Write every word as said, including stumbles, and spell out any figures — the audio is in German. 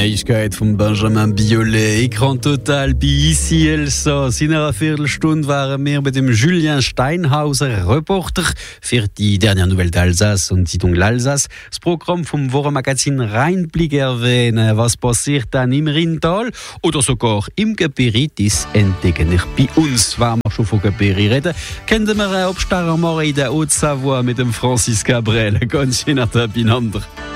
Neuigkeit von Benjamin Biolay. Écran total bei Ici Elsass. In einer Viertelstunde waren wir mit dem Julien Steinhauser, Reporter für die dernière Nouvelle d'Alsace und Zeitung l'Alsace. Das Programm vom Wochenmagazin Rheinblick erwähnen. Was passiert dann im Rheintal oder sogar im Gebiritis entdecken ich bei uns. Wenn wir schon von Gebiri reden, kennen wir auch Starre in der Haute-Savoie mit dem Francis Cabrel. Ganz schön beieinander.